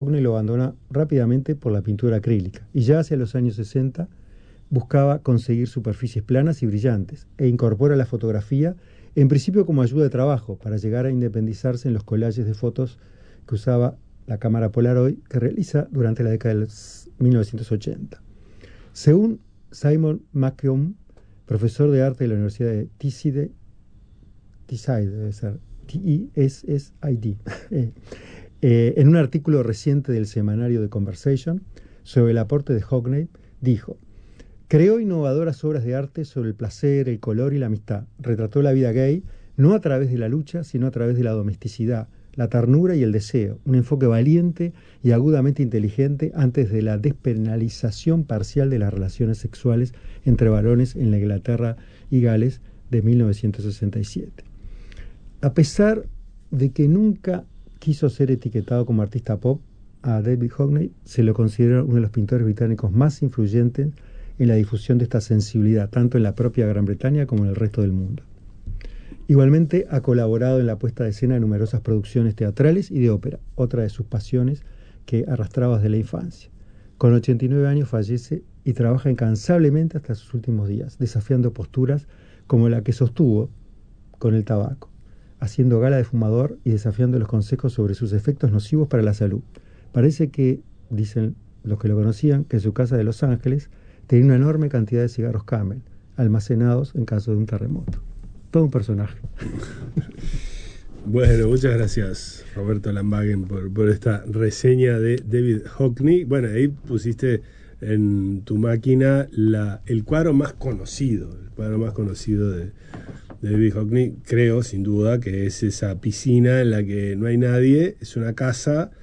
Hockney lo abandona rápidamente por la pintura acrílica y ya hacia los años 60 buscaba conseguir superficies planas y brillantes e incorpora la fotografía en principio como ayuda de trabajo para llegar a independizarse en los collages de fotos que usaba la cámara Polaroid que realiza durante la década de los 1980. Según Simon McKeown, profesor de arte de la Universidad de Teesside, debe ser, Tessid, en un artículo reciente del semanario The Conversation sobre el aporte de Hockney, dijo: creó innovadoras obras de arte sobre el placer, el color y la amistad. Retrató la vida gay no a través de la lucha, sino a través de la domesticidad, la ternura y el deseo. Un enfoque valiente y agudamente inteligente antes de la despenalización parcial de las relaciones sexuales entre varones en la Inglaterra y Gales de 1967. A pesar de que nunca quiso ser etiquetado como artista pop, a David Hockney se lo considera uno de los pintores británicos más influyentes en la difusión de esta sensibilidad, tanto en la propia Gran Bretaña como en el resto del mundo. Igualmente ha colaborado en la puesta de escena de numerosas producciones teatrales y de ópera, otra de sus pasiones que arrastraba desde la infancia. Con 89 años fallece y trabaja incansablemente hasta sus últimos días, desafiando posturas como la que sostuvo con el tabaco, haciendo gala de fumador y desafiando los consejos sobre sus efectos nocivos para la salud. Parece que, dicen los que lo conocían, que en su casa de Los Ángeles tenía una enorme cantidad de cigarros Camel, almacenados en caso de un terremoto. Todo un personaje. Bueno, muchas gracias, Roberto Lambagen, por esta reseña de David Hockney. Bueno, ahí pusiste en tu máquina el cuadro más conocido, de David Hockney, creo, sin duda, que es esa piscina en la que no hay nadie, es una casa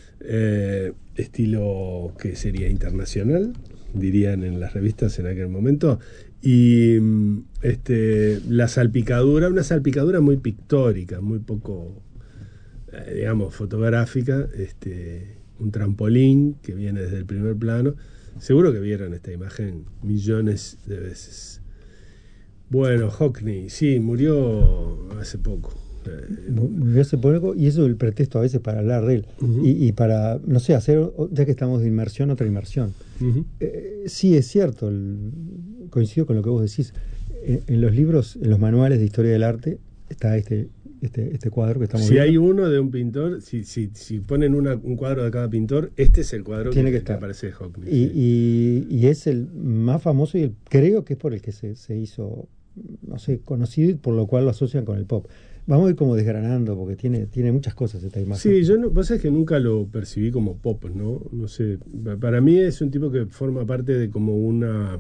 estilo que sería internacional, dirían en las revistas en aquel momento, y una salpicadura muy pictórica, muy poco, digamos, fotográfica, un trampolín que viene desde el primer plano. Seguro que vieron esta imagen millones de veces. Bueno, Hockney, sí, murió hace poco. Murió hace poco y eso es el pretexto a veces para hablar de él. Uh-huh. Y para, no sé, hacer, ya que estamos de inmersión, otra inmersión. Uh-huh. Sí, es cierto, coincido con lo que vos decís. En los libros, en los manuales de historia del arte, está este cuadro que estamos viendo. Si hay uno de un pintor, si ponen un cuadro de cada pintor, este es el cuadro Tiene que aparece de Hockney. Y es el más famoso y creo que es por el que se hizo, no sé, conocido y por lo cual lo asocian con el pop. Vamos a ir como desgranando porque tiene muchas cosas esta imagen. Sí, vos sabés que nunca lo percibí como pop, ¿no? No sé, para mí es un tipo que forma parte de como una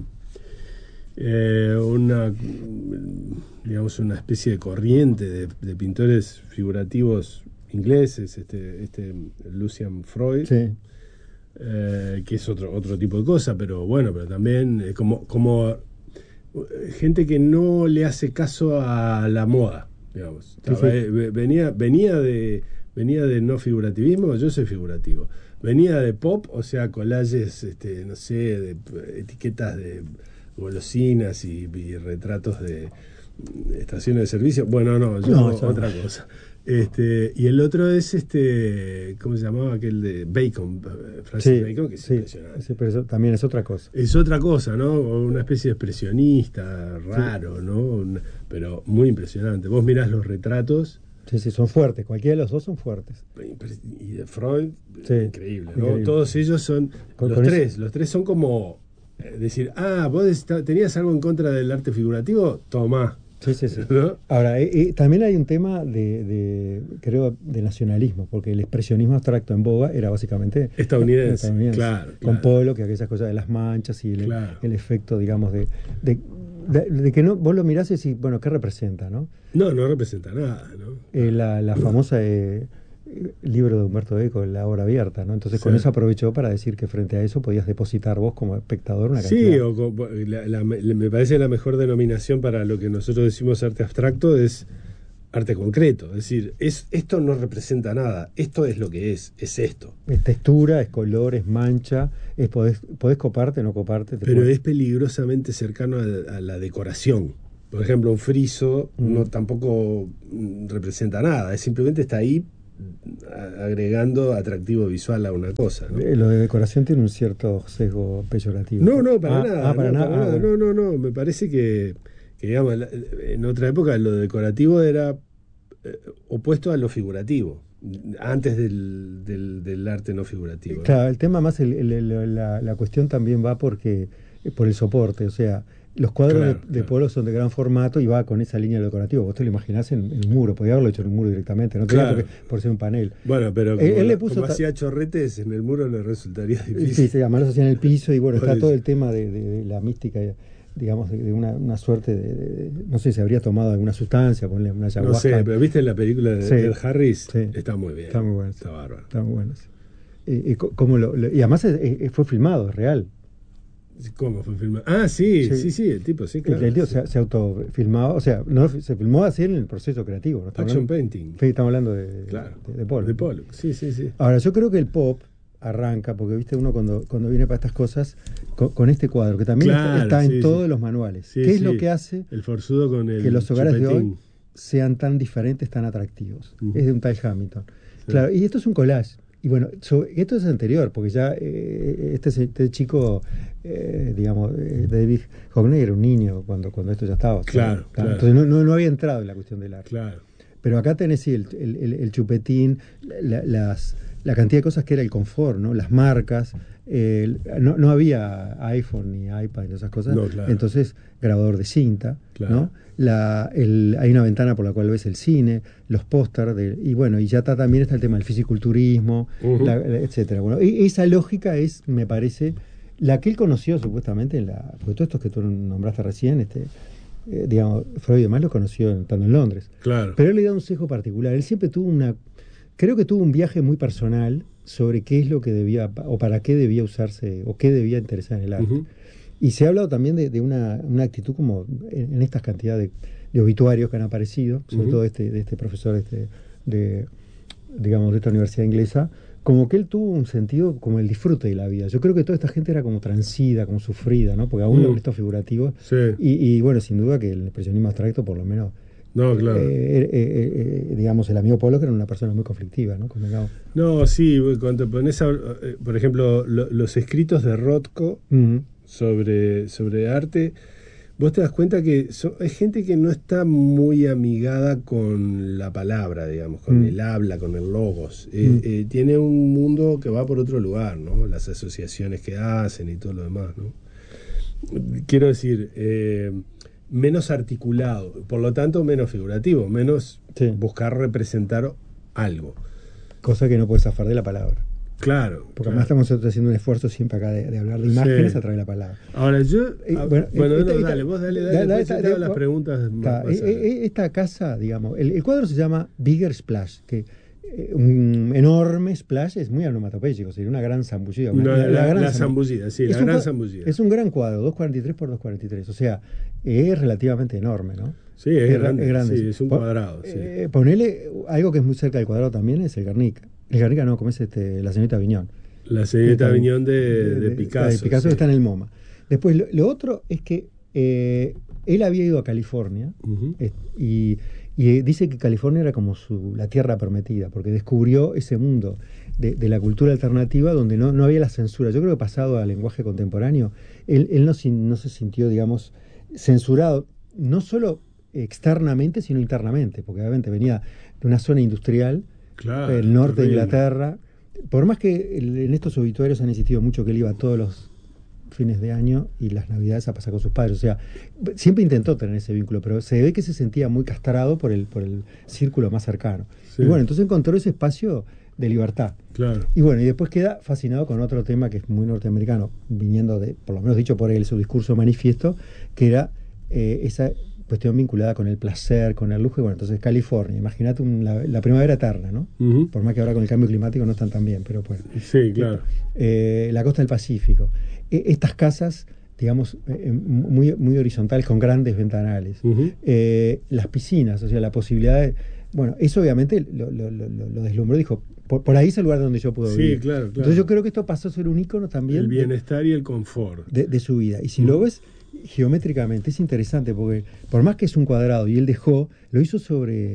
digamos, una especie de corriente de pintores figurativos ingleses, Lucian Freud, sí. Que es otro tipo de cosa, pero bueno, pero también como gente que no le hace caso a la moda, digamos. Sí, sí. Venía de no figurativismo, yo soy figurativo. Venía de pop, o sea, collages, no sé, de etiquetas de golosinas y retratos de estaciones de servicio. Bueno, yo otra cosa. Y el otro es ¿cómo se llamaba aquel de Bacon? Francis Bacon, que es impresionante. Sí, pero eso también es otra cosa. Es otra cosa, ¿no? Una especie de expresionista raro, sí. ¿No? Pero muy impresionante. Vos mirás los retratos. Sí, son fuertes. Cualquiera de los dos son fuertes. Y de Freud, sí, increíble, ¿no? Todos ellos son, los tres son como decir, vos tenías algo en contra del arte figurativo, tomá. Sí. ¿No? Ahora, también hay un tema creo, de nacionalismo, porque el expresionismo abstracto en boga era básicamente estadounidense. Claro. Con Pollock, que aquellas cosas de las manchas y el efecto, digamos, de que no, vos lo mirás y decís, bueno, ¿qué representa, no? No representa nada, ¿no? La famosa libro de Humberto Eco, La obra abierta, ¿no? Entonces con eso aprovechó para decir que frente a eso podías depositar vos como espectador una cantidad. Sí, me parece la mejor denominación para lo que nosotros decimos arte abstracto es arte concreto, es decir, esto no representa nada, esto es lo que es esto. Es textura, es color, es mancha, podés coparte, no coparte. Pero es peligrosamente cercano a la decoración. Por ejemplo, un friso no tampoco representa nada, simplemente está ahí agregando atractivo visual a una cosa, ¿no? Lo de decoración tiene un cierto sesgo peyorativo. No, para nada. Para nada. Bueno. No. Me parece que, digamos, en otra época lo decorativo era opuesto a lo figurativo, antes del arte no figurativo, ¿no? Claro, el tema más, la cuestión también va por el soporte, o sea, los cuadros de Pollock son de gran formato y va con esa línea de decorativo. Vos te lo imaginás en un muro, podía haberlo hecho en un muro directamente, no tenía por ser un panel. Bueno, pero él le puso como hacía chorretes en el muro le resultaría difícil. Sí, además lo hacía en el piso y bueno, está todo el tema de la mística, digamos, de una suerte no sé, se habría tomado alguna sustancia, ponle una ayahuasca. No sé, pero viste en la película de Ed Harris, está muy bien. Está muy bueno. Está bárbaro. Está muy bueno. Y además fue filmado, es real. ¿Cómo fue filmado? Ah, sí, el tipo, sí, claro. El tío se autofilmaba, o sea, no se filmó así en el proceso creativo. ¿No? Action painting. Estamos hablando de Pollock. De Pollock, sí. Ahora, yo creo que el pop arranca, porque viste uno cuando viene para estas cosas, con este cuadro, que también está en todos los manuales. ¿Qué es lo que hace el forzudo con el que los hogares chupetín de hoy sean tan diferentes, tan atractivos? Es de un tal Hamilton. Sí. Claro, y esto es un collage. Y bueno, esto es anterior, porque ya este chico, digamos, David Hockney era un niño cuando esto ya estaba. Claro. Entonces no había entrado en la cuestión del arte. Claro. Pero acá tenés el chupetín, la cantidad de cosas que era el confort, ¿no? Las marcas. No había iPhone ni iPad y esas cosas. No, claro. Entonces, grabador de cinta, claro. ¿no? Hay una ventana por la cual ves el cine, los pósters, y bueno, y ya también está el tema del fisiculturismo, etcétera. Bueno, esa lógica es, me parece, la que él conoció supuestamente porque todos estos que tú nombraste recién, digamos, Freud y demás lo conoció estando en Londres. Claro. Pero él le da un sesgo particular. Él siempre creo que tuvo un viaje muy personal sobre qué es lo que debía, o para qué debía usarse, o qué debía interesar en el arte. Y se ha hablado también de una actitud como en estas cantidades de obituarios que han aparecido, sobre todo de este profesor digamos, de esta universidad inglesa, como que él tuvo un sentido como el disfrute de la vida. Yo creo que toda esta gente era como transida, como sufrida, ¿no? Porque aún estos figurativos. Sí. Y bueno, sin duda que el expresionismo abstracto, por lo menos. No, claro. Digamos, el amigo Pollock era una persona muy conflictiva, ¿no? No, sí, cuando pones, por ejemplo, los escritos de Rothko sobre arte, vos te das cuenta que hay gente que no está muy amigada con la palabra, digamos, con el habla, con el logos. Tiene un mundo que va por otro lugar, ¿no? Las asociaciones que hacen y todo lo demás, ¿no? Quiero decir, menos articulado, por lo tanto menos figurativo, menos buscar representar algo. Cosa que no puedes zafar de la palabra. Claro. Porque además estamos haciendo un esfuerzo siempre acá de hablar de imágenes a través de la palabra. Ahora yo... dale, te hago las preguntas más esta casa, digamos, el cuadro se llama Bigger Splash, que un enorme splash es muy onomatopéyico, sería una gran zambullida. La gran zambullida. Es un gran cuadro, 243 por 243, o sea, es relativamente enorme, ¿no? Sí, es grande. Sí, es un cuadrado. Ponele algo que es muy cerca del cuadrado también, es el Guernica. El Guernica no, como es la señorita Aviñón. La señorita Aviñón de Picasso. De Picasso está en el MoMA. Después, lo otro es que él había ido a California y dice que California era como la tierra prometida, porque descubrió ese mundo de la cultura alternativa donde no había la censura. Yo creo que pasado al lenguaje contemporáneo, él no se sintió, digamos, censurado, no solo externamente, sino internamente, porque obviamente venía de una zona industrial, el norte de Inglaterra. Por más que en estos obituarios han insistido mucho que él iba todos los fines de año y las navidades a pasar con sus padres, o sea, siempre intentó tener ese vínculo, pero se ve que se sentía muy castrado por el círculo más cercano. Y bueno, entonces encontró ese espacio de libertad. Claro. Y bueno, y después queda fascinado con otro tema que es muy norteamericano, viniendo por lo menos dicho por él, su discurso manifiesto, que era esa cuestión vinculada con el placer, con el lujo. Y bueno, entonces California, imagínate la primavera eterna, ¿no? Por más que ahora con el cambio climático no están tan bien, pero bueno. Sí, claro. La costa del Pacífico. Estas casas, digamos, muy, muy horizontales, con grandes ventanales. Las piscinas, o sea, la posibilidad de... Bueno, eso obviamente lo deslumbró, dijo, por ahí es el lugar donde yo puedo vivir. Sí, claro. Entonces yo creo que esto pasó a ser un ícono también... El bienestar y el confort. De su vida. Y si lo ves geométricamente, es interesante, porque por más que es un cuadrado y él lo hizo sobre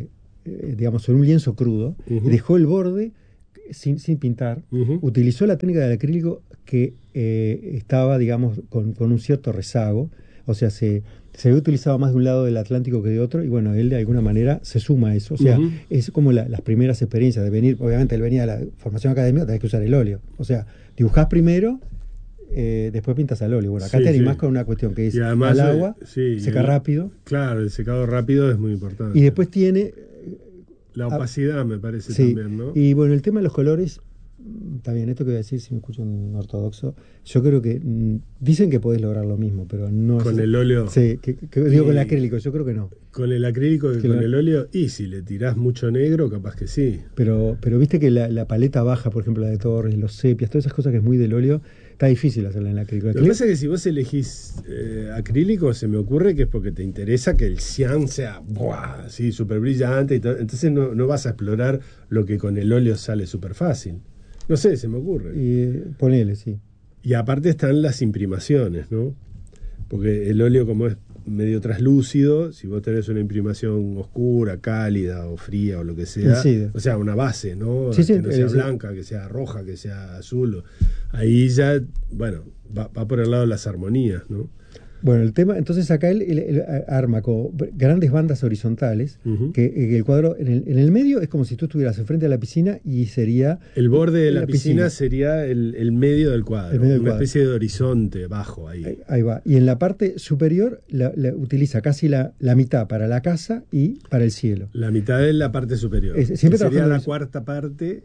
digamos, sobre un lienzo crudo, Ujú. dejó el borde sin pintar, Ujú. utilizó la técnica del acrílico que estaba, digamos, con un cierto rezago, o sea, se había utilizado más de un lado del Atlántico que de otro, y bueno, él de alguna manera se suma a eso, o sea, Ujú. es como las primeras experiencias de venir, obviamente él venía de la formación académica, tenés que usar el óleo, o sea, dibujás primero, después pintas al óleo, bueno, acá Sí, te animás sí. con una cuestión que es Y además, al agua, sí, seca rápido, claro, el secado rápido es muy importante. y después tiene... La ah, opacidad me parece sí, también, ¿no? y bueno, el tema de los colores, está bien, esto que voy a decir, si me escucho un ortodoxo, yo creo que dicen que podés lograr lo mismo, pero no Con es... el óleo. Sí, digo con el Y acrílico, yo creo que no. con el acrílico y Que con lo- el óleo, y si le tirás mucho negro, capaz que sí. pero viste que la paleta baja, por ejemplo, la de Torres, los sepias, todas esas cosas que es muy del óleo, está difícil hacerla en el acrílico. Lo que pasa es que si vos elegís acrílico, se me ocurre que es porque te interesa que el cian sea ¡buah! Así, súper brillante. Y todo. Entonces no vas a explorar lo que con el óleo sale súper fácil. No sé, se me ocurre. Ponele, sí. Y aparte están las imprimaciones, ¿no? Porque el óleo, como es medio traslúcido, si vos tenés una imprimación oscura, cálida o fría o lo que sea, Incide. o sea, una base, ¿no? Sí, sí, que no sea sí. blanca, que sea roja, que sea azul. Ahí ya, bueno, va por el lado de las armonías, ¿no? Bueno, el tema, entonces acá él arma como grandes bandas horizontales, Ujú. que el cuadro en el medio es como si tú estuvieras enfrente de la piscina y sería... El borde de la la piscina sería el medio del cuadro, El medio del una cuadro. especie de horizonte bajo ahí. Ahí va. Y en la parte superior utiliza casi la mitad para la casa y para el cielo. La mitad es la parte superior. Siempre Que sería trabajando en la eso. cuarta parte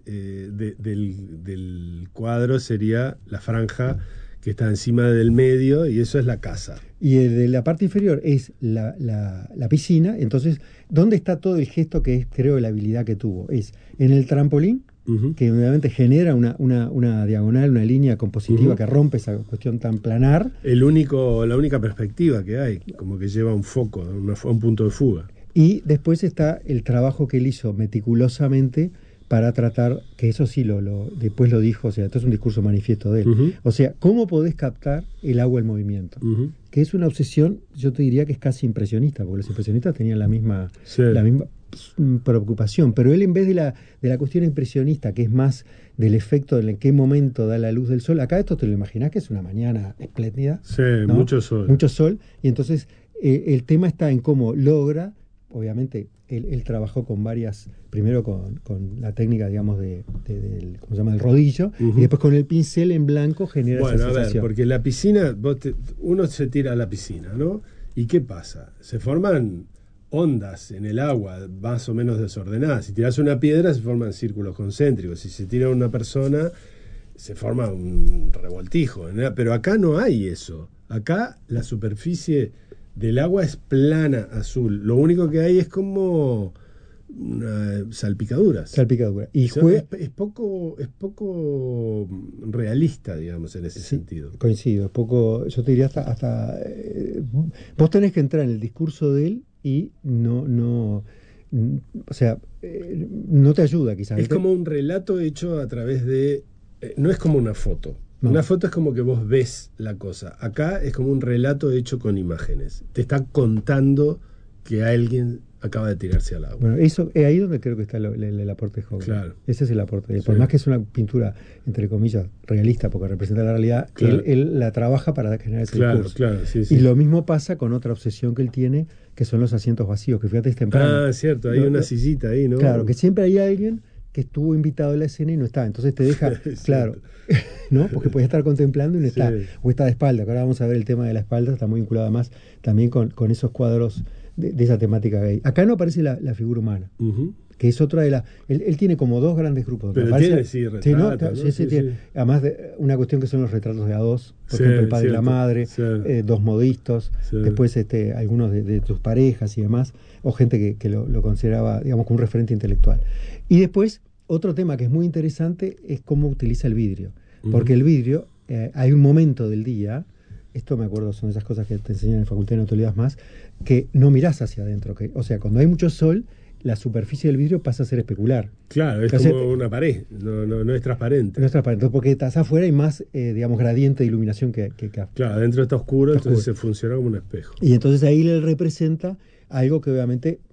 del cuadro, sería la franja que está encima del medio, y eso es la casa. Y el de la parte inferior es la piscina. Entonces, ¿dónde está todo el gesto que es, creo, la habilidad que tuvo? Es en el trampolín, Ujú. que obviamente genera una diagonal, una línea compositiva Ujú. que rompe esa cuestión tan planar. La única perspectiva que hay, como que lleva un foco, un punto de fuga. Y después está el trabajo que él hizo meticulosamente para tratar, que eso sí después lo dijo, o sea, esto es un discurso manifiesto de él. Ujú. O sea, ¿cómo podés captar el agua en movimiento? Ujú. Que es una obsesión, yo te diría que es casi impresionista, porque los impresionistas tenían la misma Sí. preocupación, pero él en vez de la cuestión impresionista, que es más del efecto en qué momento da la luz del sol, acá esto te lo imaginás que es una mañana espléndida, Sí, ¿no? mucho sol. Mucho sol, y entonces el tema está en cómo logra, obviamente, él trabajó con varias, primero con la técnica, digamos, ¿cómo se llama? El rodillo, Ujú. y después con el pincel en blanco genera Bueno, esa a ver, sensación. porque la piscina, uno se tira a la piscina, ¿no? ¿Y qué pasa? Se forman ondas en el agua más o menos desordenadas. Si tiras una piedra, se forman círculos concéntricos. Si se tira una persona, se forma un revoltijo, ¿no? Pero acá no hay eso. Acá la superficie del agua es plana, azul. Lo único que hay es como salpicaduras. Salpicadura. Y Eso juega, es poco realista, digamos, en ese sí, sentido. coincido, es poco, yo te diría vos tenés que entrar en el discurso de él y o sea, no te ayuda quizás. Es como un relato hecho a través de... no es como una foto. No. Una foto es como que vos ves la cosa. Acá es como un relato hecho con imágenes. Te está contando que alguien acaba de tirarse al agua. Bueno, eso es ahí donde creo que está el aporte de Hogarth. Claro. Ese es el aporte. Sí. Por más que es una pintura, entre comillas, realista, porque representa la realidad, Claro. él la trabaja para generar ese Claro, discurso. claro, sí, sí. Y lo mismo pasa con otra obsesión que él tiene, que son los asientos vacíos, que fíjate, es temprano. Ah, cierto, hay una sillita ahí, ¿no? Claro, que siempre hay alguien que estuvo invitado a la escena y no está. Entonces te deja, Es claro, ¿no? Porque puede estar contemplando y no está. Sí. O está de espalda, que ahora vamos a ver el tema de la espalda, está muy vinculado además también con esos cuadros de esa temática gay. Acá no aparece la figura humana, Ujú. que es otra de las... Él tiene como dos grandes grupos. Pero Aparece- tiene, sí, retratos, Sí, ¿no? ¿no? Sí, Sí, tiene. sí. Además, una cuestión que son los retratos de a dos, por Sí, ejemplo, el padre y la cierto, madre, sí. dos modistos, Sí. después algunos de tus parejas y demás, o gente que lo consideraba, digamos, como un referente intelectual. Y después, otro tema que es muy interesante es cómo utiliza el vidrio. Porque Ujú. el vidrio, hay un momento del día, esto me acuerdo, son esas cosas que te enseñan en la facultad y no te olvidas más, que no mirás hacia adentro. O sea, cuando hay mucho sol, la superficie del vidrio pasa a ser especular. Claro, es O sea, como una pared, no es transparente. No es transparente, porque estás afuera y más, digamos, gradiente de iluminación que Claro, adentro está oscuro, Está entonces oscuro. se funciona como un espejo. Y entonces ahí le representa algo que obviamente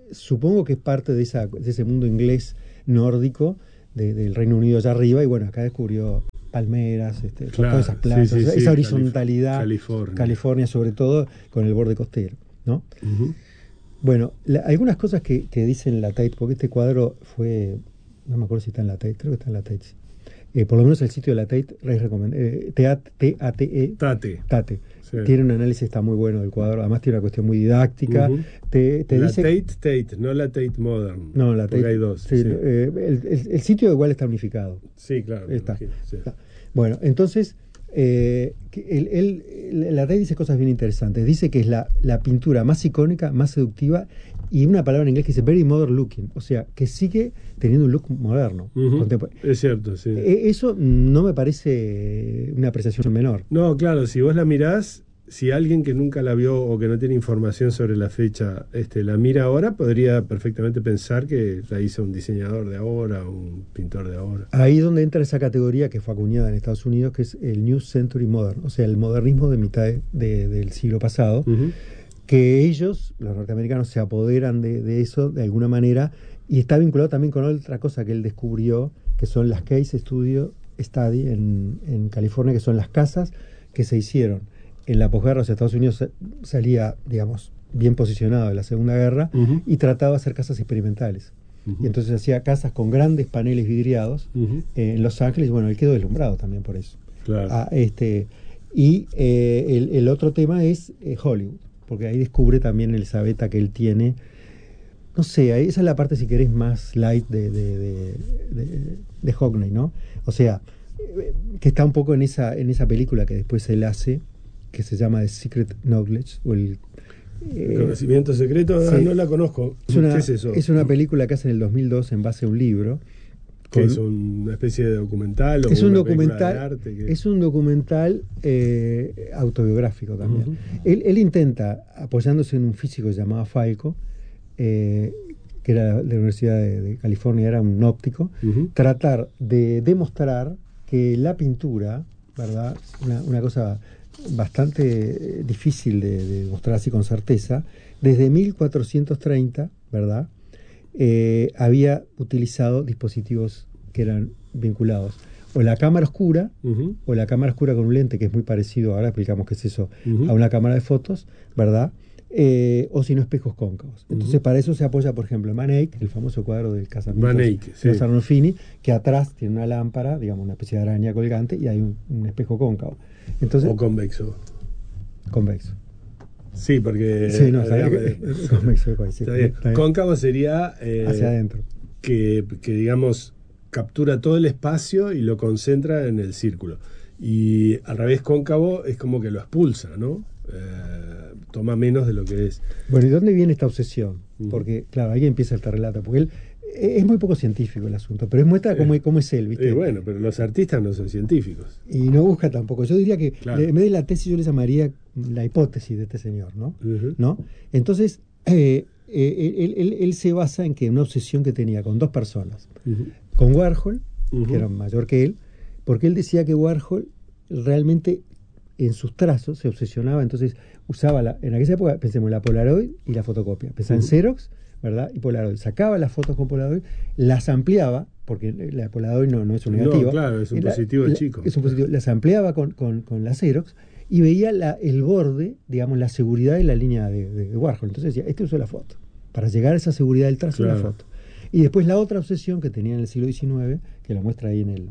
supongo que es parte de ese mundo inglés nórdico del Reino Unido allá arriba, y bueno, acá descubrió palmeras, Claro, todas esas plantas, sí, sí, sí, esa horizontalidad, California. California sobre todo, con el borde costero, ¿no? Ujú. Bueno, algunas cosas que dice en la Tate, porque este cuadro fue, no me acuerdo si está en la Tate, creo que está en la Tate, sí. Por lo menos el sitio de la Tate, T-A-T-E, Tate. Sí. Tiene un análisis, está muy bueno del cuadro, además tiene una cuestión muy didáctica. Ujú. Te La dice... Tate, no la Tate Modern. No, la porque Tate, hay dos. sí, Sí, el sitio igual está unificado. Sí, claro. me Está. imagino, sí. Está. Bueno, entonces, la Tate dice cosas bien interesantes. Dice que es la pintura más icónica, más seductiva, y una palabra en inglés que dice very modern looking, o sea, que sigue teniendo un look moderno. Ujú. Es cierto, sí. Eso no me parece una apreciación menor. No, claro, si vos la mirás, si alguien que nunca la vio o que no tiene información sobre la fecha la mira ahora, podría perfectamente pensar que la hizo un diseñador de ahora, un pintor de ahora. Ahí es donde entra esa categoría que fue acuñada en Estados Unidos, que es el New Century Modern, o sea, el modernismo de mitad del siglo pasado, Ujú. que ellos, los norteamericanos, se apoderan de eso de alguna manera, y está vinculado también con otra cosa que él descubrió, que son las Case Study en California, que son las casas que se hicieron en la posguerra. O sea, Estados Unidos salía, digamos, bien posicionado de la Segunda Guerra, Ujú. y trataba de hacer casas experimentales. Ujú. Y entonces hacía casas con grandes paneles vidriados Ujú. en Los Ángeles. Bueno, él quedó deslumbrado también por eso. Claro. El otro tema es Hollywood, porque ahí descubre también Elizabeth que él tiene. No sé, esa es la parte, si querés, más light de Hockney, ¿no? O sea, que está un poco en esa película que después él hace, que se llama The Secret Knowledge, o el Conocimiento secreto, sí. No la conozco. ¿Qué es eso? Es una película que hace en el 2002 en base a un libro. ¿Que es una especie de documental o Es un una película documental, de arte? es un documental autobiográfico también. Ujú. Él intenta, apoyándose en un físico llamado Falco, que era de la Universidad de California, era un óptico, Ujú. tratar de demostrar que la pintura, ¿verdad? Una cosa bastante difícil de demostrar así con certeza, desde 1430, ¿verdad? Había utilizado dispositivos que eran vinculados o la cámara oscura, Ujú. o la cámara oscura con un lente que es muy parecido, ahora explicamos qué es eso, Ujú. a una cámara de fotos, ¿verdad? O si no, espejos cóncavos. Entonces, Ujú. para eso se apoya, por ejemplo, en Van Eyck, el famoso cuadro del casamiento Van Eyck, sí. de Arnolfini, que atrás tiene una lámpara, digamos, una especie de araña colgante, y hay un espejo cóncavo. Entonces, O convexo. convexo. Sí, porque... Sí, no, está bien. Convexo, sí, Está bien. está bien. Cóncavo sería Hacia adentro. que, digamos, captura todo el espacio y lo concentra en el círculo. Y al revés, cóncavo es como que lo expulsa, ¿no? Toma menos de lo que es. Bueno, ¿y dónde viene esta obsesión? Ujú. Porque, claro, ahí empieza este relato, porque él es muy poco científico el asunto, pero muestra cómo es él, ¿viste? Bueno, pero los artistas no son científicos. Y no busca tampoco. Yo diría que, Claro. en vez de la tesis, yo le llamaría la hipótesis de este señor, ¿no? Ujú. ¿No? Entonces, él se basa en que una obsesión que tenía con dos personas, Ujú. con Warhol, Ujú. que era mayor que él, porque él decía que Warhol realmente en sus trazos se obsesionaba, entonces usaba, en aquella época, pensemos, la Polaroid y la fotocopia. Pensaba en Ujú. Xerox, ¿verdad? Y Polaroid. Sacaba las fotos con Polaroid, las ampliaba, porque la Polaroid no es un negativo. No, claro, es un positivo chico. Es un positivo. Las ampliaba con la Xerox y veía el borde, digamos, la seguridad de la línea de Warhol. Entonces decía, este usó la foto, para llegar a esa seguridad del trazo de la Claro. foto. Y después la otra obsesión que tenía en el siglo XIX, que la muestra ahí en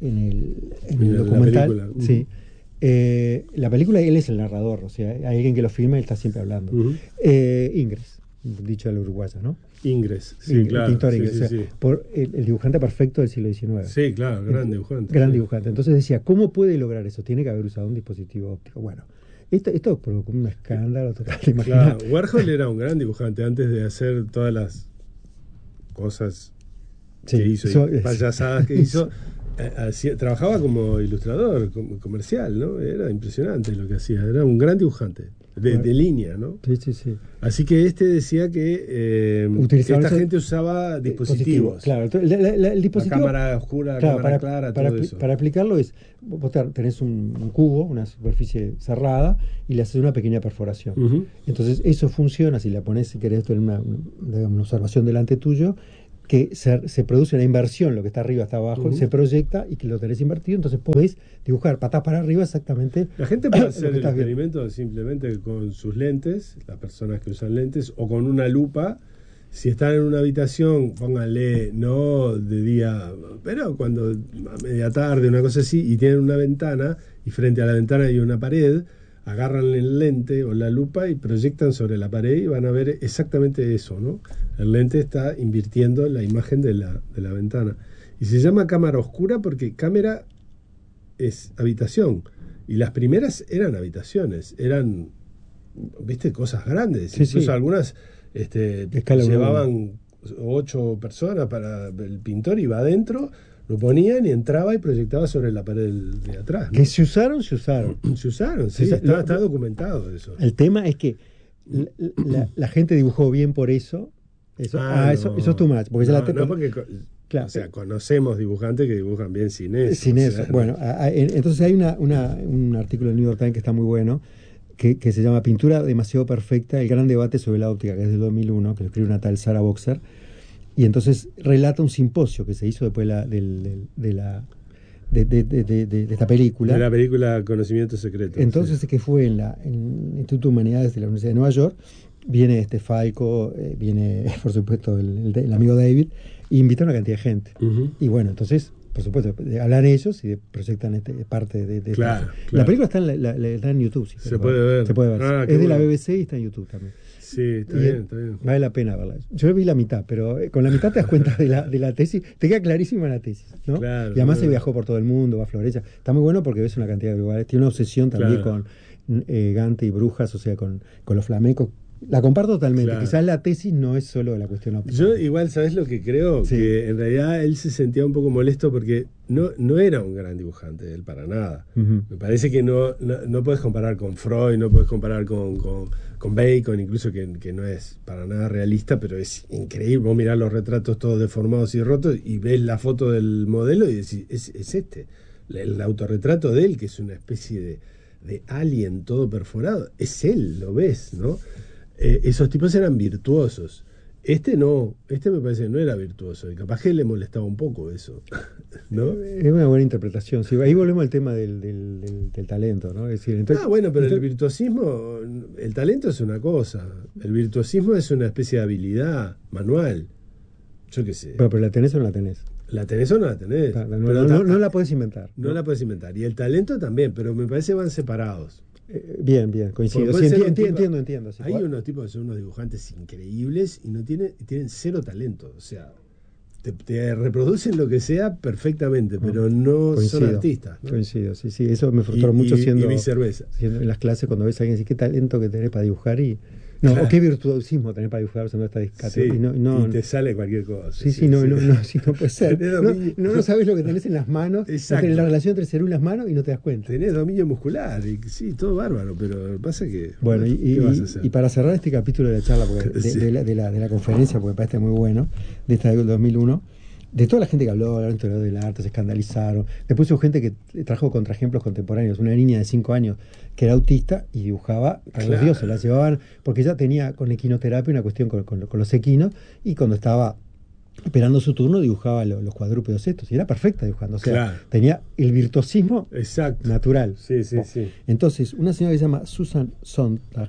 el la documental, película. sí. La película, él es el narrador, o sea, hay alguien que lo filma y él está siempre hablando. Ujú. Ingres, dicho a la uruguaya, ¿no? Ingres, sí, El claro. pintor Sí, Ingres, sí, o sea, sí. por el dibujante perfecto del siglo XIX. Sí, claro, gran dibujante. Gran Sí. dibujante. Entonces decía, ¿cómo puede lograr eso? Tiene que haber usado un dispositivo óptico. Bueno, esto provocó un escándalo total, ¿te imaginas? Claro, Warhol era un gran dibujante antes de hacer todas las cosas Sí, que hizo eso y es. payasadas que hizo. Trabajaba como ilustrador comercial, ¿no? Era impresionante lo que hacía. Era un gran dibujante. de línea, ¿no? Sí, sí, sí. Así que decía que esta gente usaba dispositivos. Claro, entonces, el dispositivo... La cámara oscura, claro, la cámara clara, todo eso. Para explicarlo es, vos tenés un cubo, una superficie cerrada, y le haces una pequeña perforación. Uh-huh. Entonces eso funciona, si la pones, si querés, en una observación delante tuyo, que se produce una inversión, lo que está arriba está abajo, uh-huh. Se proyecta y que lo tenés invertido, entonces podés dibujar patas para arriba exactamente. La gente puede hacer el experimento simplemente con sus lentes, las personas que usan lentes, o con una lupa. Si están en una habitación, pónganle, no de día, pero cuando a media tarde, una cosa así, y tienen una ventana, y frente a la ventana hay una pared, agarran el lente o la lupa y proyectan sobre la pared y van a ver exactamente eso, ¿no? El lente está invirtiendo la imagen de la ventana. Y se llama cámara oscura porque cámara es habitación. Y las primeras eran habitaciones, eran, viste, cosas grandes. Sí, incluso sí. Algunas llevaban 8 personas para el pintor, iba adentro, lo ponían y entraba y proyectaba sobre la pared de atrás, ¿no? Que se usaron. Se usaron, sí, está documentado eso. El tema es que la gente dibujó bien por eso. Eso es too much. Porque porque claro, o sea, conocemos dibujantes que dibujan bien sin eso. Sin eso. Sea, bueno, entonces hay un artículo del New York Times que está muy bueno, que se llama Pintura demasiado perfecta, el gran debate sobre la óptica, que es del 2001, que lo escribe una tal Sarah Boxer. Y entonces relata un simposio que se hizo después de esta película. De la película Conocimiento Secreto. Entonces, sí. Que fue en el Instituto de Humanidades de la Universidad de Nueva York. Viene Falco, viene, por supuesto, el amigo David, y invita a una cantidad de gente. Uh-huh. Y bueno, entonces, por supuesto, hablan ellos y proyectan parte de claro. La película está en YouTube. Si se puede ver. Se puede ver. Ah, es de la BBC y está en YouTube también. Sí, está bien. Vale la pena verla. Yo vi la mitad, pero con la mitad te das cuenta de la tesis, te queda clarísima la tesis, ¿no? Claro, y además se viajó por todo el mundo, va a Florencia. Está muy bueno porque ves una cantidad de lugares. Tiene una obsesión también con Gante y Brujas, o sea, con los flamencos. La comparto totalmente. Claro. Quizás la tesis no es solo la cuestión óptica. Yo igual, ¿sabes lo que creo? Sí. Que en realidad él se sentía un poco molesto porque no era un gran dibujante, él para nada. Uh-huh. Me parece que no puedes comparar con Freud, no puedes comparar con Bacon, incluso que no es para nada realista, pero es increíble. Vos mirás los retratos todos deformados y rotos y ves la foto del modelo y decís, es este. El autorretrato de él, que es una especie de alien todo perforado, es él, lo ves, ¿no? Esos tipos eran virtuosos. Me parece que no era virtuoso, y capaz que le molestaba un poco eso, ¿no? Es una buena interpretación. Sí, ahí volvemos al tema del talento, ¿no? Es decir, entonces, pero el virtuosismo, el talento es una cosa, el virtuosismo es una especie de habilidad manual. Yo qué sé. Pero la tenés o no la tenés. ¿La tenés o no la tenés? No la puedes inventar. No la puedes inventar. Y el talento también, pero me parece que van separados. Bien, coincido. Sí, entiendo. Sí. Hay unos tipos que son unos dibujantes increíbles y tienen cero talento. O sea, te reproducen lo que sea perfectamente, pero no son artistas, ¿no? Coincido, sí. Eso me frustró mucho siendo en las clases cuando ves a alguien decir qué talento que tenés para dibujar o qué virtuosismo tenés para dibujar usando esta discategoría. Y te sale cualquier cosa. No puede ser. No sabes lo que tenés en las manos, exacto. La relación entre el cerebro y las manos y no te das cuenta. Tenés dominio muscular, y sí, todo bárbaro, pero pasa que... Bueno, ¿qué vas a hacer? Y para cerrar este capítulo de la charla, porque de la conferencia, porque me parece muy bueno, de esta del 2001, de toda la gente que habló del arte, se escandalizaron. Después hubo gente que trajo contraejemplos contemporáneos. Una niña de 5 años que era autista y dibujaba para los dioses. La llevaban, porque ella tenía con equinoterapia una cuestión con los equinos, y cuando estaba esperando su turno dibujaba los cuadrúpedos estos. Y era perfecta dibujando. O sea, tenía el virtuosismo natural. Sí. Entonces, una señora que se llama Susan Sontag,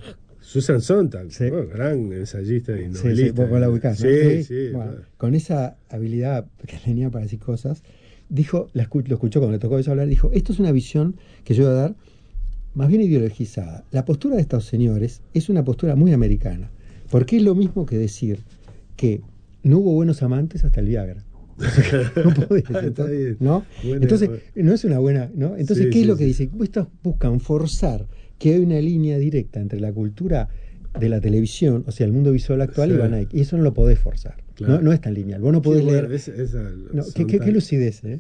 gran ensayista y novelista. Vos la ubicás, ¿no? Sí. Bueno, con esa habilidad que tenía para decir cosas, dijo, lo escuchó cuando le tocó eso hablar, dijo, esto es una visión que yo voy a dar más bien ideologizada. La postura de estos señores es una postura muy americana, porque es lo mismo que decir que no hubo buenos amantes hasta el Viagra. No podés, ¿no? Entonces, no es una buena, ¿no? Entonces, ¿qué es lo que dice? Estos buscan forzar que hay una línea directa entre la cultura de la televisión, o sea, el mundo visual actual, y eso no lo podés forzar. Claro. No es tan lineal. Vos no podés leer. Qué lucidez, ¿eh?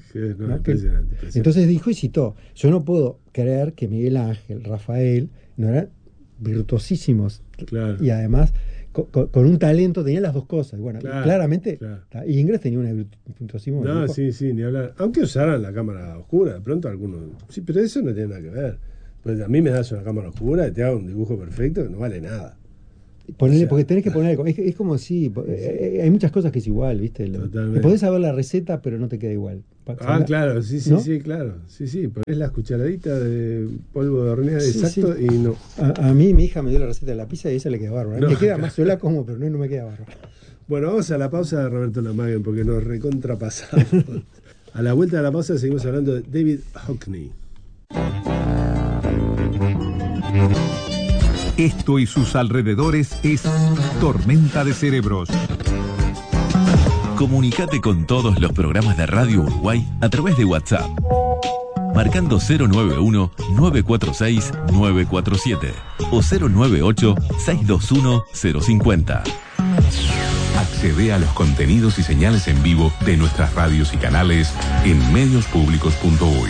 Entonces dijo y citó: yo no puedo creer que Miguel Ángel, Rafael, no eran virtuosísimos. Claro. Y además con un talento, tenían las dos cosas. Bueno, Claro, claramente, claro. Y Ingres tenía un virtuosismo. No, sí, ni hablar. Aunque usaran la cámara oscura, de pronto algunos. Sí, pero eso no tiene nada que ver. Pues a mí me das una cámara oscura y te hago un dibujo perfecto que no vale nada. Ponerle, O sea, porque tenés que poner algo. Es como si. Hay muchas cosas que es igual, ¿viste? Totalmente. Podés saber la receta, pero no te queda igual. Claro, sí, ¿no? sí, claro. Sí, ponés las cucharaditas de polvo de hornear exacto sí. y no. A mí mi hija me dio la receta de la pizza y a ella le queda bárbaro. No, me queda más sola como, pero no me queda bárbaro. Bueno, vamos a la pausa de Roberto Lamaguen porque nos recontrapasamos. A la vuelta de la pausa seguimos hablando de David Hockney. Esto y sus alrededores es Tormenta de Cerebros. Comunicate con todos los programas de Radio Uruguay a través de WhatsApp. Marcando 091-946-947 o 098-621-050. Accede a los contenidos y señales en vivo de nuestras radios y canales en mediospublicos.uy.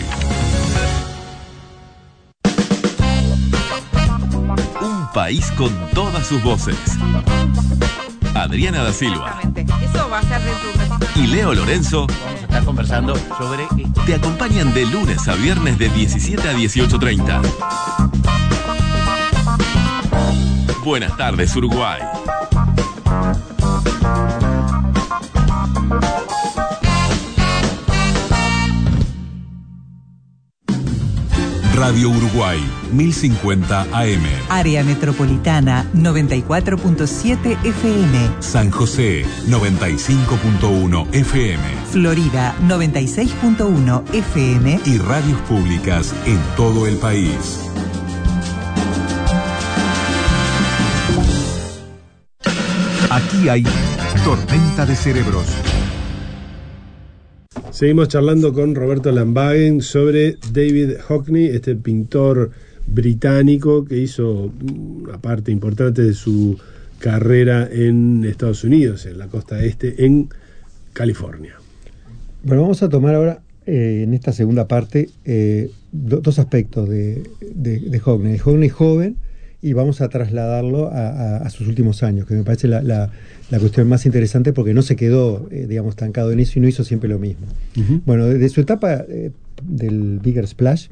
Un país con todas sus voces. Adriana da Silva. Eso va a ser dentro de un ratito. Y Leo Lorenzo Vamos a estar conversando sobre te acompañan de lunes a viernes de 17 a 18:30. Buenas tardes, Uruguay. Radio Uruguay, 1050 AM. Área Metropolitana 94.7 FM. San José, 95.1 FM. Florida 96.1 FM. Y radios públicas en todo el país. Aquí hay Tormenta de Cerebros. Seguimos charlando con Roberto Lamaguen sobre David Hockney, este pintor británico que hizo una parte importante de su carrera en Estados Unidos, en la costa este, en California. Bueno, vamos a tomar ahora, en esta segunda parte, dos aspectos de Hockney. El Hockney joven, y vamos a trasladarlo a sus últimos años, que me parece la cuestión más interesante porque no se quedó, digamos, estancado en eso y no hizo siempre lo mismo. Uh-huh. Bueno, desde su etapa del Bigger Splash,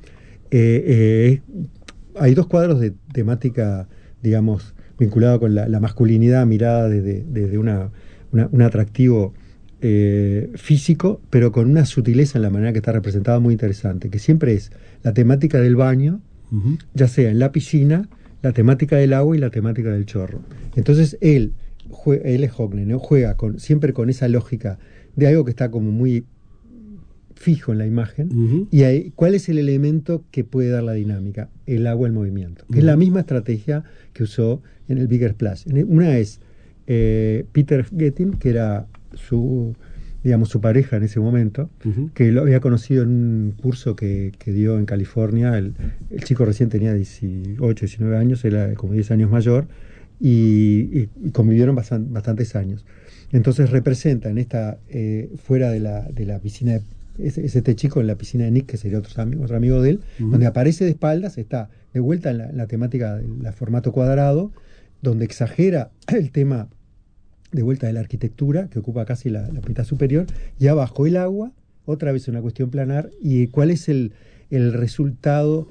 hay dos cuadros de temática, digamos, vinculada con la masculinidad mirada desde un atractivo físico, pero con una sutileza en la manera que está representada muy interesante, que siempre es la temática del baño, uh-huh, ya sea en la piscina, la temática del agua y la temática del chorro. Entonces él es Hockney, ¿no? Juega siempre con esa lógica de algo que está como muy fijo en la imagen, uh-huh, y ahí, ¿cuál es el elemento que puede dar la dinámica? El agua en movimiento, que uh-huh, es la misma estrategia que usó en el Bigger Splash. Una es Peter Getting, que era su pareja en ese momento, uh-huh, que lo había conocido en un curso que dio en California. El chico recién tenía 18, 19 años, era como 10 años mayor, y convivieron bastantes años. Entonces representa en esta, fuera de la piscina, es este chico en la piscina de Nick, que sería otro amigo de él, uh-huh, donde aparece de espaldas, está de vuelta en la temática del formato cuadrado, donde exagera el tema de vuelta de la arquitectura, que ocupa casi la mitad superior, y abajo el agua, otra vez una cuestión planar, y cuál es el resultado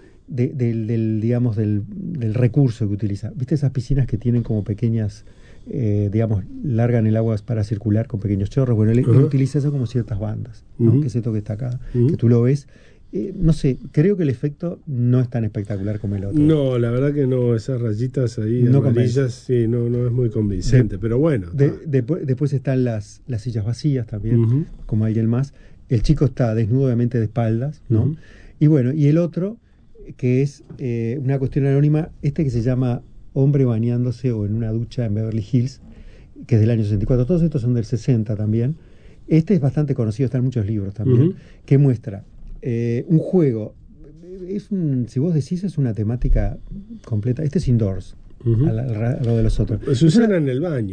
del recurso que utiliza. ¿Viste esas piscinas que tienen como pequeñas, largan el agua para circular con pequeños chorros? Bueno, él uh-huh, utiliza eso como ciertas bandas, ¿no? Uh-huh. Que es esto que está acá, uh-huh, que tú lo ves. No sé, creo que el efecto no es tan espectacular como el otro. No, la verdad que no, esas rayitas ahí no amarillas, sí, no es muy convincente, pero bueno. Después están las sillas vacías también, uh-huh, como alguien más. El chico está desnudo, obviamente, de espaldas, ¿no? Uh-huh. Y bueno, y el otro, que es una cuestión anónima, que se llama Hombre bañándose o en una ducha en Beverly Hills, que es del año 64. Todos estos son del 60 también. Este es bastante conocido, está en muchos libros también, uh-huh, que muestra un juego. Si vos decís, es una temática completa. Este es indoors, uh-huh, al lado de los otros. Se usan en el baño.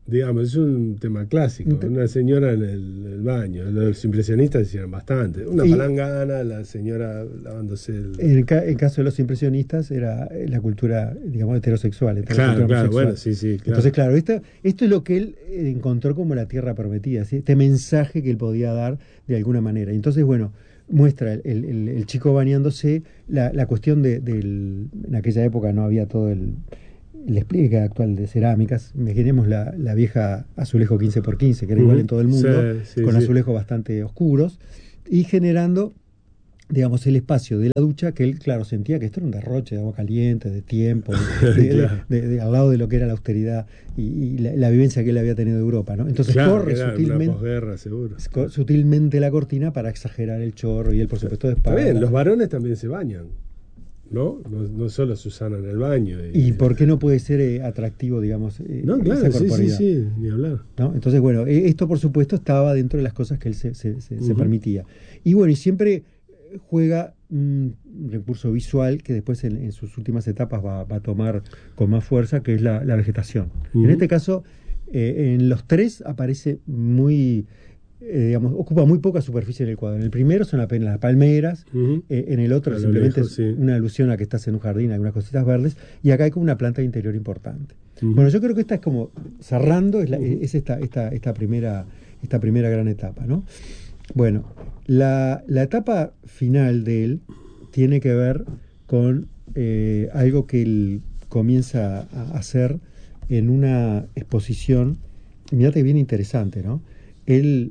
digamos, es un tema clásico. Una señora en el baño. Los impresionistas hicieron bastante. Una palangana, la señora lavándose En caso de los impresionistas era la cultura, digamos, heterosexual. Claro, bueno, sí, claro. Entonces, claro, esto es lo que él encontró como la tierra prometida, ¿sí? Este mensaje que él podía dar de alguna manera. Entonces, bueno, muestra el chico bañándose, la cuestión en aquella época no había todo el despliegue actual de cerámicas. Imaginemos la vieja azulejo 15x15, que era igual en todo el mundo, con azulejos bastante oscuros, y generando, digamos, el espacio de la ducha, que él, claro, sentía que esto era un derroche de agua caliente, de tiempo, al lado de lo que era la austeridad y la vivencia que él había tenido de Europa, ¿no? Entonces corre sutilmente la cortina para exagerar el chorro, y él, por supuesto, Está bien, los varones también se bañan. ¿No? No solo Susana en el baño. ¿Y por qué no puede ser atractivo, digamos, no, claro, esa corporidad? Sí, ni hablar. ¿No? Entonces, bueno, esto por supuesto estaba dentro de las cosas que él se permitía. Y bueno, y siempre juega un recurso visual que después en sus últimas etapas va a tomar con más fuerza, que es la vegetación. En este caso, en los tres aparece muy... digamos, ocupa muy poca superficie en el cuadro. En el primero son apenas las palmeras, en el otro simplemente es una alusión a que estás en un jardín, algunas cositas verdes, y acá hay como una planta de interior importante. Bueno, yo creo que esta es como cerrando, es esta primera gran etapa, ¿no? Bueno, la etapa final de él tiene que ver con algo que él comienza a hacer en una exposición, mirate, bien interesante, ¿no? Él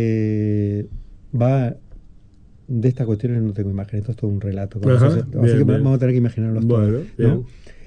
va de estas cuestiones, no tengo imagen, esto es todo un relato, así que vamos a tener que imaginarnos todo, ¿no?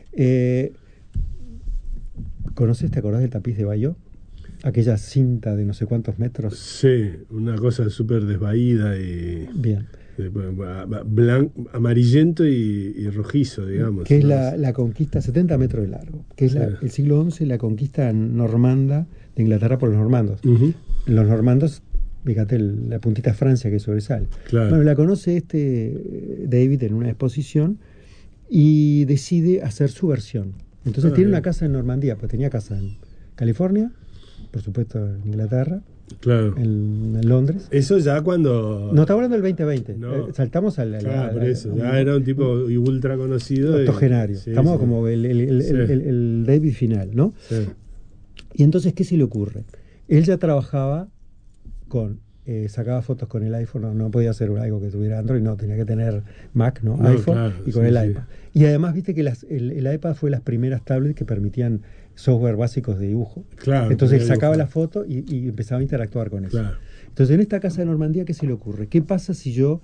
¿Conoces, te acordás del tapiz de Bayeux? Aquella cinta de no sé cuántos metros. Sí, una cosa súper desvaída y bien, amarillento y rojizo, digamos. Que es la conquista, 70 metros de largo, que es el siglo XI, la conquista normanda de Inglaterra por los normandos. Los normandos, fíjate, la puntita Francia que sobresale. Claro. Bueno, la conoce David en una exposición y decide hacer su versión. Entonces tiene una casa en Normandía, pues tenía casa en California, por supuesto en Inglaterra, en Londres. Eso ya cuando... No, está hablando del 2020. No. Saltamos por eso. Ya era un tipo ultra conocido. Octogenario. Estamos como el David final, ¿no? Sí. Y entonces, ¿qué se le ocurre? Él ya trabajaba sacaba fotos con el iPhone, no podía hacer algo que tuviera Android, no, tenía que tener Mac, ¿no? iPhone, claro, y con el iPad. Y además, viste que el iPad fue las primeras tablets que permitían software básicos de dibujo. Claro, entonces él sacaba la foto y empezaba a interactuar con eso. Claro. Entonces, en esta casa de Normandía, ¿qué se le ocurre? ¿Qué pasa si yo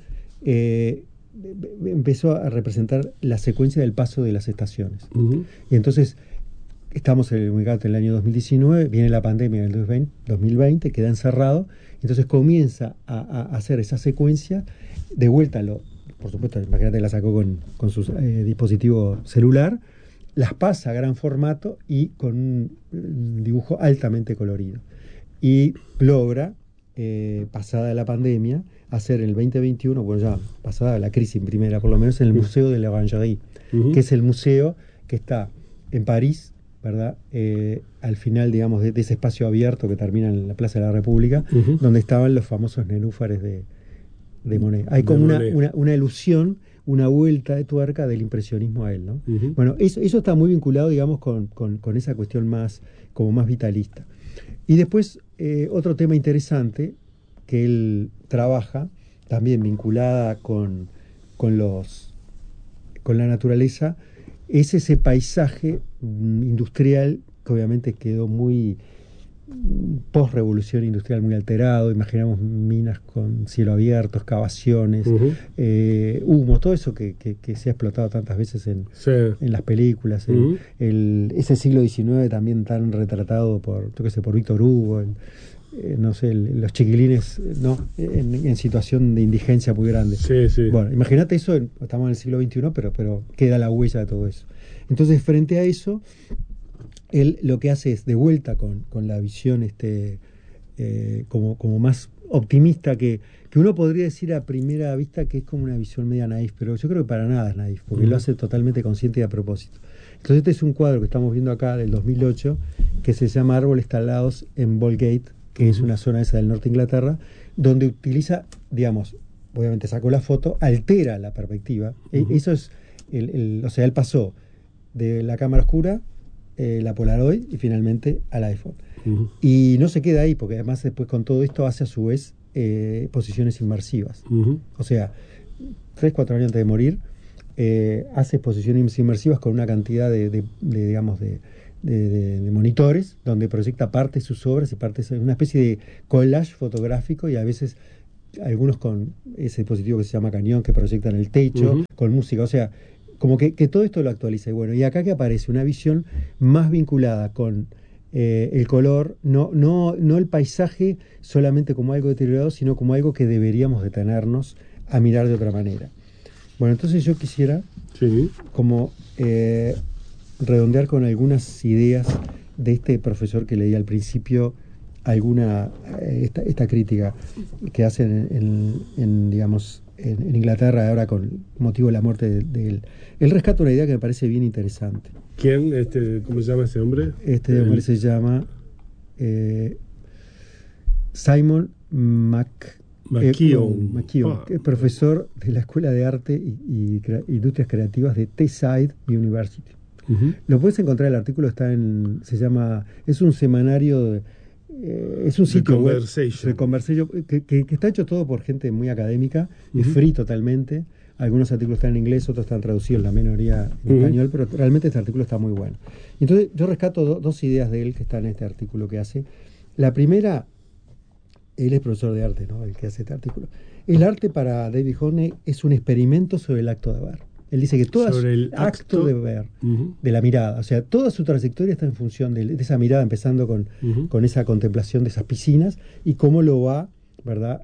empezó a representar la secuencia del paso de las estaciones? Y entonces... Estamos en el año 2019, viene la pandemia en el 2020, queda encerrado, entonces comienza a hacer esa secuencia, de vuelta, por supuesto, imagínate, la sacó con su dispositivo celular, las pasa a gran formato y con un dibujo altamente colorido. Y logra, pasada la pandemia, hacer en el 2021, bueno, ya pasada la crisis primera, por lo menos en el Museo de l'Orangerie, que es el museo que está en París, ¿verdad? Al final, digamos, de ese espacio abierto que termina en la Plaza de la República, donde estaban los famosos nenúfares de Monet. Hay como una ilusión, una vuelta de tuerca del impresionismo a él, ¿no? Bueno, eso está muy vinculado, digamos, con esa cuestión más vitalista. Y después, otro tema interesante que él trabaja, también vinculada con la naturaleza, es ese paisaje industrial que obviamente quedó muy post-revolución industrial, muy alterado. Imaginamos minas con cielo abierto, excavaciones, humo, todo eso que se ha explotado tantas veces en las películas. Ese siglo XIX también tan retratado por Víctor Hugo, los chiquilines, ¿no? en situación de indigencia muy grande. Bueno, imagínate eso, estamos en el siglo XXI, pero queda la huella de todo eso. Entonces, frente a eso, él lo que hace es, de vuelta con la visión como más optimista que que uno podría decir a primera vista que es como una visión media naif, pero yo creo que para nada es naif, porque lo hace totalmente consciente y a propósito. Entonces este es un cuadro que estamos viendo acá del 2008, que se llama Árboles talados en Bolgate, que es una zona esa del norte de Inglaterra, donde utiliza, digamos, obviamente sacó la foto, altera la perspectiva. Eso es, o sea, él pasó de la cámara oscura, la Polaroid y finalmente al iPhone. Y no se queda ahí, porque además después con todo esto hace a su vez exposiciones inmersivas. O sea, 3-4 años antes de morir, hace exposiciones inmersivas con una cantidad de monitores, donde proyecta parte de sus obras y partes, una especie de collage fotográfico, y a veces algunos con ese dispositivo que se llama cañón, que proyecta en el techo, con música, o sea, como que todo esto lo actualiza. Y bueno, y acá que aparece una visión más vinculada con el color, no el paisaje solamente como algo deteriorado, sino como algo que deberíamos detenernos a mirar de otra manera. Bueno, entonces yo quisiera como redondear con algunas ideas de este profesor que leí al principio, esta crítica que hacen en Inglaterra ahora con motivo de la muerte de él. Él rescata una idea que me parece bien interesante. ¿Quién? ¿Cómo se llama ese hombre? Este hombre se llama Simon McKeown, que es profesor de la Escuela de Arte y Industrias Creativas de Teesside University. Lo puedes encontrar, el artículo está es un semanario, es un sitio web de Conversation, que está hecho todo por gente muy académica, es free totalmente. Algunos artículos están en inglés, otros están traducidos, la mayoría en español, pero realmente este artículo está muy bueno. Entonces yo rescato dos ideas de él que están en este artículo que hace. La primera, él es profesor de arte, ¿no? El que hace este artículo. El arte para David Hockney es un experimento sobre el acto de ver. Él dice que todo el acto de ver, de la mirada, o sea, toda su trayectoria está en función de esa mirada, empezando con esa contemplación de esas piscinas y cómo lo va, ¿verdad?,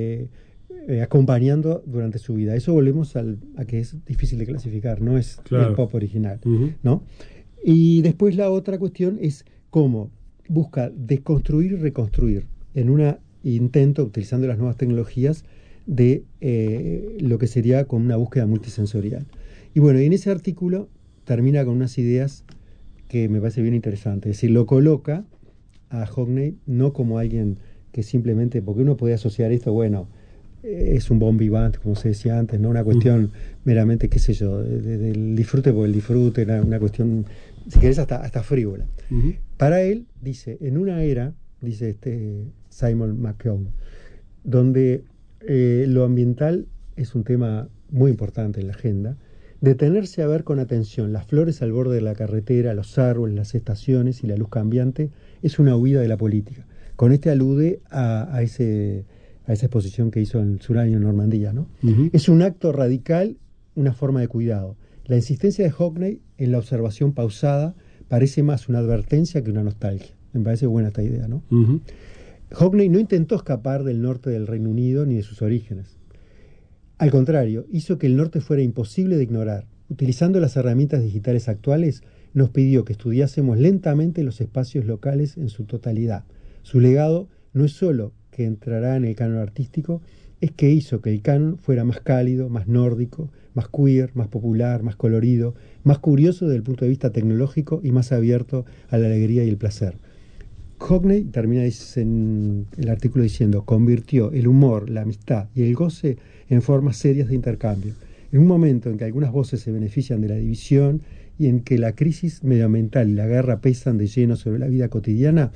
acompañando durante su vida. Eso volvemos a que es difícil de clasificar, no es el pop original, ¿no? Y después la otra cuestión es cómo busca desconstruir y reconstruir en un intento, utilizando las nuevas tecnologías, de lo que sería con una búsqueda multisensorial. Y bueno, y en ese artículo termina con unas ideas que me parece bien interesante. Es decir, lo coloca a Hockney no como alguien que simplemente, porque uno puede asociar esto, bueno, es un bon vivant, como se decía antes, no una cuestión meramente, qué sé yo, del disfrute por el disfrute, una cuestión, si querés, hasta frívola. Para él, dice, en una era, dice este Simon McKeown, donde lo ambiental es un tema muy importante en la agenda, detenerse a ver con atención las flores al borde de la carretera, los árboles, las estaciones y la luz cambiante es una huida de la política. Con este alude a esa exposición que hizo en su año en Normandía, ¿no? Es un acto radical, una forma de cuidado. La insistencia de Hockney en la observación pausada parece más una advertencia que una nostalgia. Me parece buena esta idea, ¿no? Hockney no intentó escapar del norte del Reino Unido ni de sus orígenes. Al contrario, hizo que el norte fuera imposible de ignorar. Utilizando las herramientas digitales actuales, nos pidió que estudiásemos lentamente los espacios locales en su totalidad. Su legado no es solo que entrará en el canon artístico, es que hizo que el canon fuera más cálido, más nórdico, más queer, más popular, más colorido, más curioso desde el punto de vista tecnológico y más abierto a la alegría y el placer. Hockney termina en el artículo diciendo: convirtió el humor, la amistad y el goce en formas serias de intercambio. En un momento en que algunas voces se benefician de la división y en que la crisis medioambiental y la guerra pesan de lleno sobre la vida cotidiana,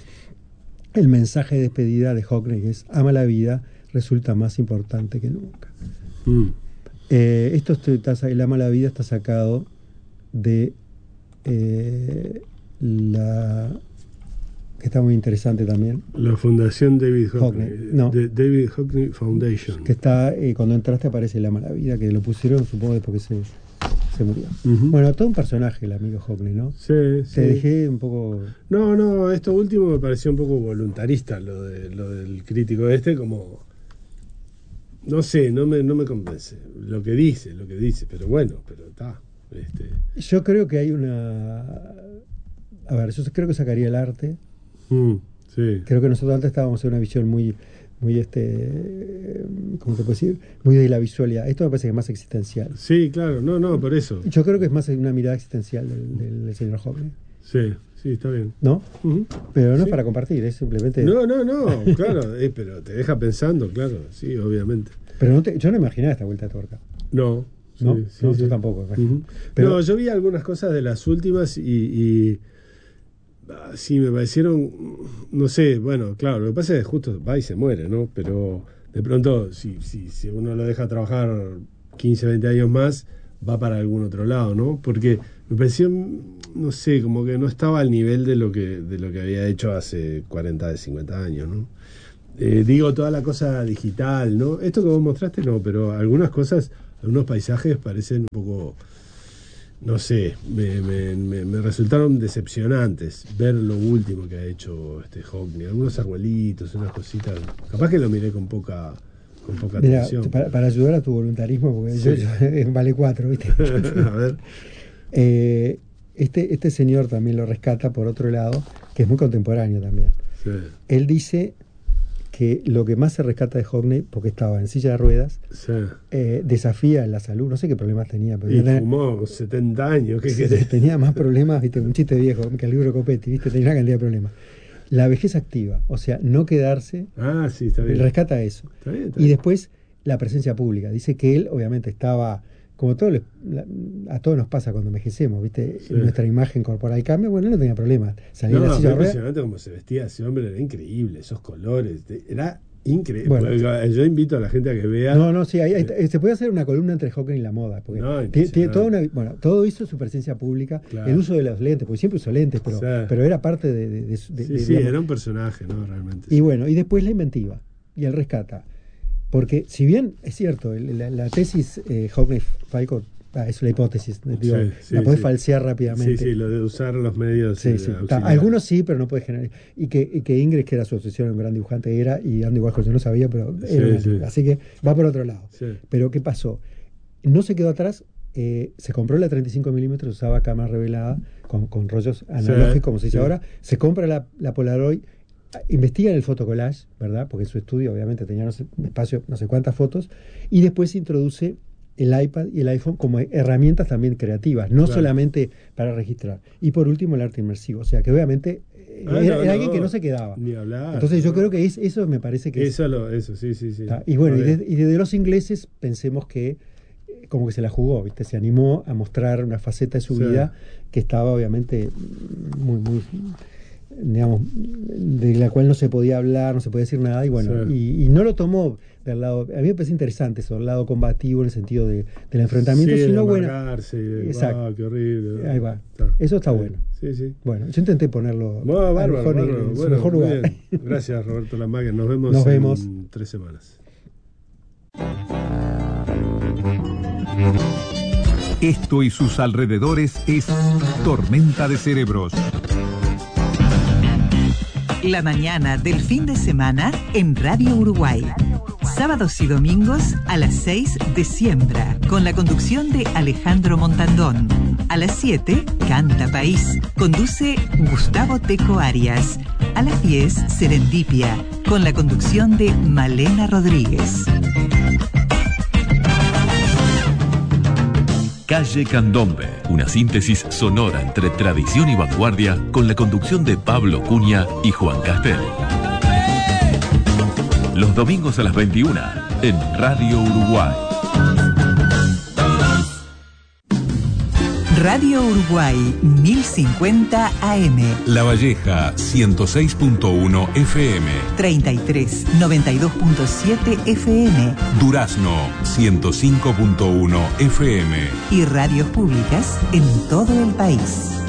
el mensaje de despedida de Hockney es: ama la vida, resulta más importante que nunca. El ama la vida está sacado de que está muy interesante también. La Fundación David Hockney. The David Hockney Foundation. Que está, cuando entraste aparece el ama la vida, que lo pusieron, supongo, porque se murió. Bueno, todo un personaje el amigo Hockney, ¿no? Sí. Te dejé un poco... No, esto último me pareció un poco voluntarista, lo del crítico como... No sé, no me convence. Lo que dice, pero bueno, pero está. Yo creo que hay una... A ver, yo creo que sacaría el arte. Sí. Creo que nosotros antes estábamos en una visión muy ¿cómo te puedo decir? Muy de la visualidad. Esto me parece que es más existencial. Sí, claro, no, por eso. Yo creo que es más una mirada existencial del señor Hockney. Sí, está bien. ¿No? Uh-huh. Pero no Sí. es para compartir, es simplemente... No, claro, pero te deja pensando, claro, sí, obviamente. Pero yo no imaginaba esta vuelta de tuerca. No. ¿No? Sí, No, sí. yo tampoco. Uh-huh. Pero, No, yo vi algunas cosas de las últimas y sí, me parecieron, no sé, bueno, claro, lo que pasa es que justo va y se muere, ¿no? Pero de pronto, si uno lo deja trabajar 15, 20 años más, va para algún otro lado, ¿no? Porque me pareció, no sé, como que no estaba al nivel de lo que había hecho hace 40, 50 años, ¿no? Digo, toda la cosa digital, ¿no? Esto que vos mostraste, no, pero algunas cosas, algunos paisajes parecen un poco, no sé, me resultaron decepcionantes ver lo último que ha hecho Hockney. Algunos arbolitos, unas cositas. Capaz que lo miré con poca mira, atención. para ayudar a tu voluntarismo, porque Sí. yo vale 4, ¿viste? A ver. Este señor también lo rescata por otro lado, que es muy contemporáneo también. Sí. Él dice que lo que más se rescata de Hockney, porque estaba en silla de ruedas, Sí. desafía la salud, no sé qué problemas tenía, pero Y fumó 70 años, ¿qué querés? tenía más problemas, ¿viste? Un chiste viejo, que el libro Copetti, ¿viste? Tenía una cantidad de problemas. La vejez activa, o sea, no quedarse, Ah, sí, está bien. rescata eso. Está bien. Y después la presencia pública. Dice que él, obviamente, estaba, como a todos nos pasa cuando envejecemos, ¿viste? Sí. Nuestra imagen corporal cambia. Bueno, él no tenía problemas. Salía de la No, silla fue de ruedas. impresionante cómo se vestía ese hombre, era increíble, esos colores, era increíble. Bueno. Yo invito a la gente a que vea. No, sí, se puede hacer una columna entre Hockney y la moda, porque No, tiene toda impresionante. todo hizo su presencia pública, Claro. el uso de los lentes, porque siempre usó lentes, pero, Sí. pero era parte Sí, digamos. era un personaje, ¿no? Realmente. Y bueno, y después la inventiva, y el rescata. Porque si bien es cierto, la tesis Hockney-Falco, es una hipótesis, digo, Sí, la podés sí. falsear rápidamente. Sí, lo de usar los medios. Sí. Algunos sí, pero no puedes generar. Y que Ingres, que era su obsesión, un gran dibujante, y Andy Warhol yo no sabía, pero era Sí. así que va por otro lado. Sí. Pero ¿qué pasó? No se quedó atrás, se compró la 35 milímetros, usaba cámara revelada con rollos analógicos, como se dice sí. ahora, se compra la Polaroid, investiga en el fotocollage, ¿verdad? Porque en su estudio obviamente tenía espacio, no sé cuántas fotos, y después introduce el iPad y el iPhone como herramientas también creativas, no Claro. solamente para registrar. Y por último el arte inmersivo, o sea que obviamente era alguien que no se quedaba. Ni hablar. Entonces yo ¿no? creo que eso me parece que Eso, sí. está. Y bueno, y de los ingleses pensemos que como que se la jugó, ¿viste? Se animó a mostrar una faceta de su Sí. vida que estaba obviamente muy, digamos, de la cual no se podía hablar, no se podía decir nada, y bueno, Sí. y no lo tomó del lado, a mí me parece interesante eso, el lado combativo en el sentido del enfrentamiento, Sí, sino de bueno. amargarse, Exacto. qué horrible. Ahí va. Eso está bueno. Sí. Bueno, yo intenté ponerlo Bueno, a lo mejor bárbaro. en su Bueno, mejor muy lugar. bien. Gracias, Roberto Lamague. Nos vemos Nos vemos. en 3 semanas. Esto y sus alrededores es Tormenta de Cerebros. La mañana del fin de semana en Radio Uruguay. Sábados y domingos a las 6 de Siembra, con la conducción de Alejandro Montandón. A las 7, Canta País. Conduce Gustavo Teco Arias. A las 10, Serendipia, con la conducción de Malena Rodríguez. Calle Candombe, una síntesis sonora entre tradición y vanguardia con la conducción de Pablo Cunha y Juan Castel. Los domingos a las 21 en Radio Uruguay. Radio Uruguay 1050 AM. La Valleja 106.1 FM. 33 92.7 FM. Durazno 105.1 FM. Y radios públicas en todo el país.